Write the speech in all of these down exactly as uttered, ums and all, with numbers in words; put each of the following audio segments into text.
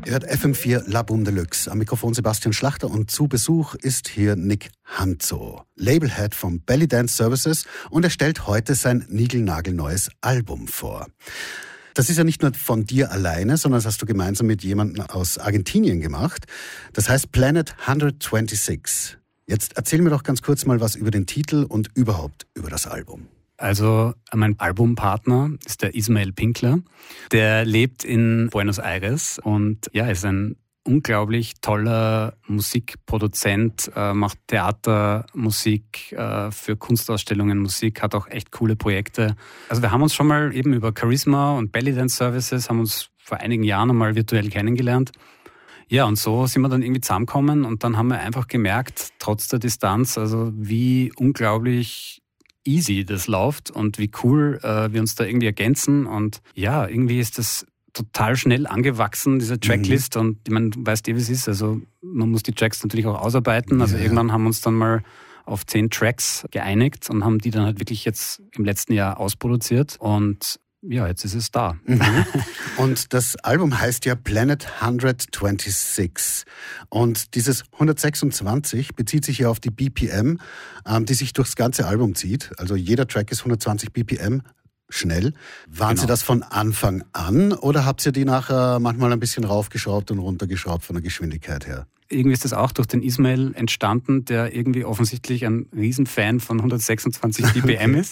Ihr hört F M vier La Boom Deluxe. Am Mikrofon Sebastian Schlachter und zu Besuch ist hier Nick Hanzo, Labelhead von Belly Dance Services, und er stellt heute sein niegelnagelneues Album vor. Das ist ja nicht nur von dir alleine, sondern das hast du gemeinsam mit jemandem aus Argentinien gemacht. Das heißt Planet hundertsechsundzwanzig. Jetzt erzähl mir doch ganz kurz mal was über den Titel und überhaupt über das Album. Also mein Albumpartner ist der Ismael Pinkler. Der lebt in Buenos Aires und ja, ist ein unglaublich toller Musikproduzent, äh, macht Theater, Musik, äh, für Kunstausstellungen Musik, hat auch echt coole Projekte. Also wir haben uns schon mal eben über Charisma und Belly Dance Services, haben uns vor einigen Jahren einmal virtuell kennengelernt. Ja, und so sind wir dann irgendwie zusammengekommen und dann haben wir einfach gemerkt, trotz der Distanz, also wie unglaublich easy das läuft und wie cool äh, wir uns da irgendwie ergänzen. Und ja, irgendwie ist das total schnell angewachsen, diese Tracklist. Mhm. Und ich meine, du weißt eh, wie es ist. Also man muss die Tracks natürlich auch ausarbeiten. Also ja. Irgendwann haben wir uns dann mal auf zehn Tracks geeinigt und haben die dann halt wirklich jetzt im letzten Jahr ausproduziert. Und ja, jetzt ist es da. Mhm. Und das Album heißt ja Planet hundertsechsundzwanzig. Und dieses hundertsechsundzwanzig bezieht sich ja auf die B P M, ähm, die sich durchs ganze Album zieht. Also jeder Track ist hundertzwanzig B P M schnell. Waren genau. Sie das von Anfang an oder habt ihr die nachher manchmal ein bisschen raufgeschraubt und runtergeschraubt von der Geschwindigkeit her? Irgendwie ist das auch durch den Ismael entstanden, der irgendwie offensichtlich ein Riesenfan von hundertsechsundzwanzig B P M ist.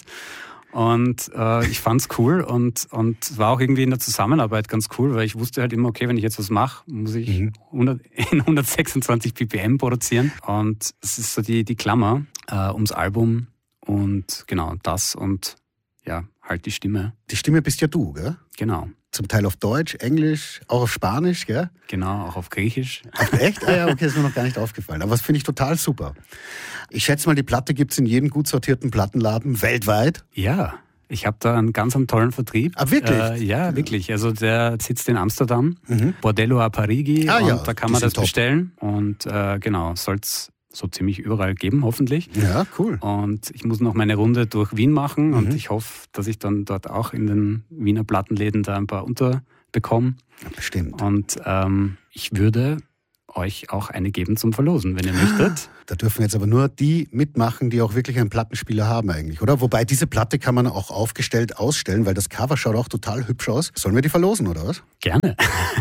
Und äh, ich fand's cool und und war auch irgendwie in der Zusammenarbeit ganz cool, weil ich wusste halt immer, okay, wenn ich jetzt was mache, muss ich mhm. hundert, in hundertsechsundzwanzig B P M produzieren. Und das ist so die, die Klammer äh, ums Album und genau das und ja, halt die Stimme. Die Stimme bist ja du, gell? Genau. Zum Teil auf Deutsch, Englisch, auch auf Spanisch, gell? Genau, auch auf Griechisch. Ach, echt? Ah ja, okay, ist mir noch gar nicht aufgefallen. Aber das finde ich total super. Ich schätze mal, die Platte gibt es in jedem gut sortierten Plattenladen weltweit. Ja, ich habe da einen ganz einen tollen Vertrieb. Ah, wirklich? Äh, ja, wirklich. Also der sitzt in Amsterdam, mhm. Bordello a Parigi, ah, und ja, da kann man das top. bestellen. Und äh, genau, soll es so ziemlich überall geben, hoffentlich. Ja, cool. Und ich muss noch meine Runde durch Wien machen mhm. und ich hoffe, dass ich dann dort auch in den Wiener Plattenläden da ein paar unterbekomme. Ja, bestimmt. Und ähm, ich würde euch auch eine geben zum Verlosen, wenn ihr möchtet. Da dürfen jetzt aber nur die mitmachen, die auch wirklich einen Plattenspieler haben eigentlich, oder? Wobei diese Platte kann man auch aufgestellt ausstellen, weil das Cover schaut auch total hübsch aus. Sollen wir die verlosen, oder was? Gerne.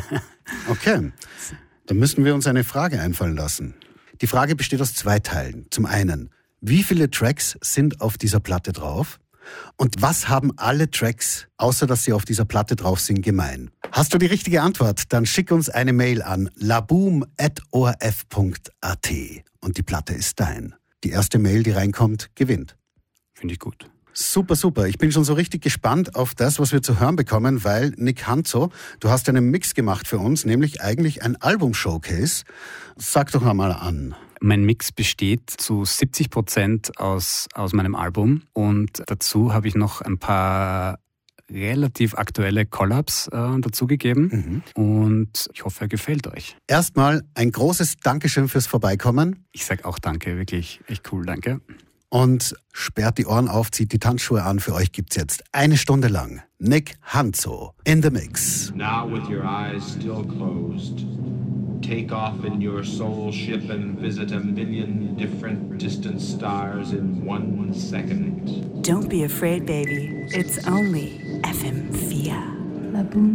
Okay, dann müssen wir uns eine Frage einfallen lassen. Die Frage besteht aus zwei Teilen. Zum einen, wie viele Tracks sind auf dieser Platte drauf? Und was haben alle Tracks, außer dass sie auf dieser Platte drauf sind, gemein? Hast du die richtige Antwort? Dann schick uns eine Mail an laboom at o r f punkt a t und die Platte ist dein. Die erste Mail, die reinkommt, gewinnt. Finde ich gut. Super, super. Ich bin schon so richtig gespannt auf das, was wir zu hören bekommen, weil Nick Hanzo, du hast einen Mix gemacht für uns, nämlich eigentlich ein Album-Showcase. Sag doch mal an. Mein Mix besteht zu siebzig Prozent aus, aus meinem Album und dazu habe ich noch ein paar relativ aktuelle Collabs äh, dazugegeben mhm. und ich hoffe, er gefällt euch. Erstmal ein großes Dankeschön fürs Vorbeikommen. Ich sage auch danke, wirklich echt cool, danke. Und sperrt die Ohren auf, zieht die Tanzschuhe an. Für euch gibt's jetzt eine Stunde lang Nick Hanzo in the Mix. Now with your eyes still closed, take off in your soul ship and visit a million different distant stars in one second. Don't be afraid, baby. It's only F M vier.